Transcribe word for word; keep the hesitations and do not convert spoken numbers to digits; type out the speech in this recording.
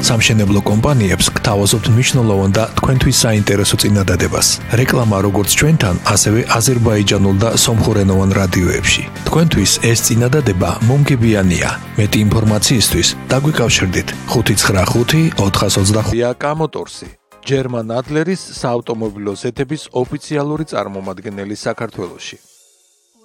სამშენებლო კომპანიებს გთავაზობთ მნიშვნელოვან და თქვენთვის საინტერესო წინადადებას. რეკლამა როგორც ჩვენთან, ასევე აზერბაიჯანულ და სომხურენოვან რადიოებში. თქვენთვის ეს წინადადება მომგებიანია. მეტი ინფორმაციისთვის დაგვიკავშირდით ხუთი ცხრა ხუთი ოთხას ოცდახუთი. იაკა მოტორსი, ჯერმან ადლერის საავტომობილო ზეთების ოფიციალური წარმომადგენელი საქართველოში.